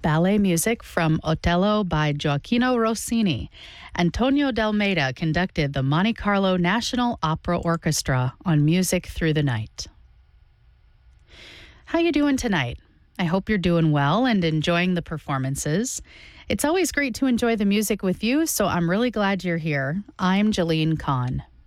ballet music from Otello by Gioacchino Rossini. Antonio D'Almeida conducted the Monte Carlo National Opera Orchestra on Music Through the Night. How you doing tonight? I hope you're doing well and enjoying the performances. It's always great to enjoy the music with you, so I'm really glad you're here. I'm Jalene Kahn.